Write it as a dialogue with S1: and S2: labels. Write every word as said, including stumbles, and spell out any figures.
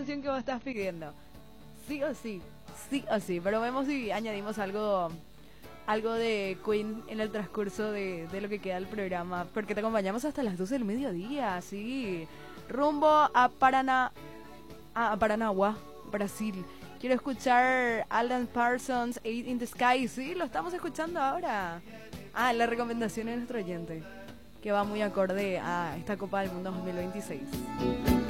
S1: canción que vos estás pidiendo. Sí o sí, sí o sí. Pero vemos si añadimos algo algo de Queen en el transcurso de, de lo que queda del programa. Porque te acompañamos hasta las doce del mediodía, sí. Rumbo a Paraná, a, a Paranagua, Brasil. Quiero escuchar Alan Parsons, Eight in the Sky. Sí, lo estamos escuchando ahora. Ah, la recomendación de nuestro oyente, que va muy acorde a esta Copa del Mundo dos mil veintiséis.